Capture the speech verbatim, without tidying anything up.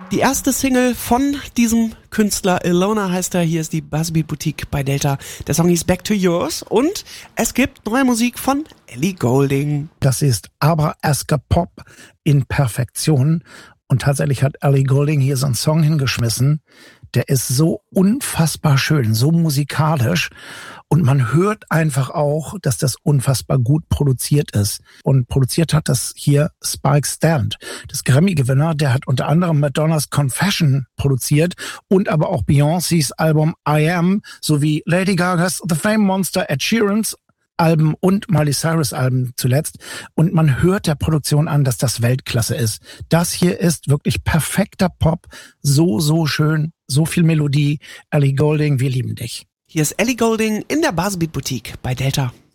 Die erste Single von diesem Künstler, Ilona heißt er, hier ist die Buzzbeat Boutique bei Delta. Der Song hieß Back to Yours und es gibt neue Musik von Ellie Goulding. Das ist aber Asker Pop in Perfektion und tatsächlich hat Ellie Goulding hier so einen Song hingeschmissen, der ist so unfassbar schön, so musikalisch und man hört einfach auch, dass das unfassbar gut produziert ist. Und produziert hat das hier Spike Stant, das Grammy-Gewinner, der hat unter anderem Madonnas Confession produziert und aber auch Beyoncés Album I Am sowie Lady Gagas The Fame Monster, Ed Sheeran's Alben und Miley Cyrus Alben zuletzt. Und man hört der Produktion an, dass das Weltklasse ist. Das hier ist wirklich perfekter Pop. So, so schön. So viel Melodie. Ellie Goulding, wir lieben dich. Hier ist Ellie Goulding in der Buzzbeat Boutique bei Delta.